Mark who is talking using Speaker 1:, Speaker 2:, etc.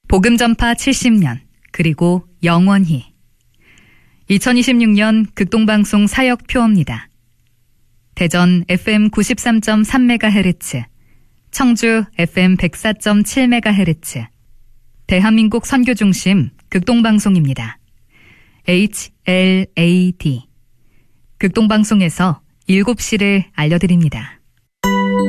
Speaker 1: 복음전파 70년, 그리고 영원히. 2026년 극동방송 사역표입니다. 대전 FM 93.3MHz, 청주 FM 104.7MHz, 대한민국 선교중심 극동방송입니다. HLAD. 극동방송에서 7시를 알려드립니다.